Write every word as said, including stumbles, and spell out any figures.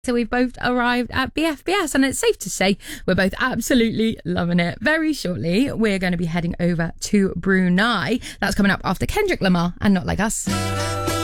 So we've both arrived at B F B S, and it's safe to say we're both absolutely loving it. Very shortly, we're going to be heading over to Brunei. That's coming up after Kendrick Lamar and Not Like Us.